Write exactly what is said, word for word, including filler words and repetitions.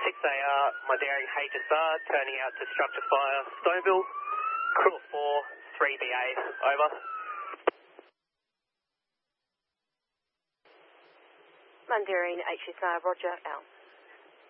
six A R, Mundaring H S R, turning out to structure fire, Stoneville, crew of four, three B A, over. Mundaring H S R, roger, out.